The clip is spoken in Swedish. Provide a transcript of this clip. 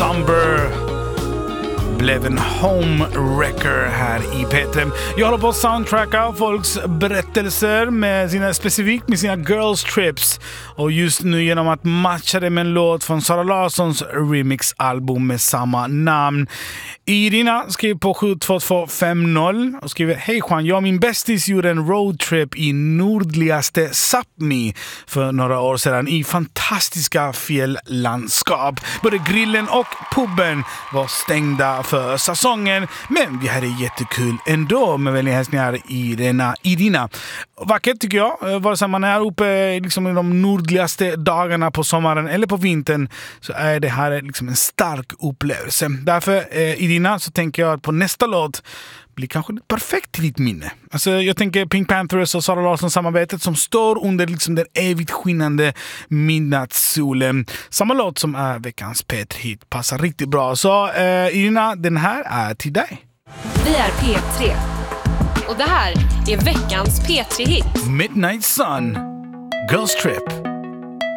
Somber blev en home wrecker här i P3. Jag håller på att soundtracka folks berättelser specifikt med sina girls trips. Och just nu genom att matcha det med en låt från Sara Larssons remix-album med samma namn. Irina skriver på 72250 och skriver: Hej Juan, jag och min bästis gjorde en roadtrip i nordligaste Sápmi för några år sedan i fantastiska fjälllandskap. Både grillen och puben var stängda för säsongen, men vi hade jättekul ändå. Med vänliga hälsningar Irina. Vackert tycker jag, vare sig man är uppe liksom i de nordligaste dagarna på sommaren eller på vintern, så är det här liksom en stark upplevelse. Därför Irina, så tänker jag att på nästa låt blir kanske perfekt till ditt minne. Alltså, jag tänker Pink Panthers och Sara Larsson-samarbetet som står under liksom den evigt skinande midnattssolen. Samma låt som är veckans P3-hit passar riktigt bra. Så Irina, den här är till dig. Vi är P3 och det här är veckans P3-hit. Midnight Sun, Girls Trip.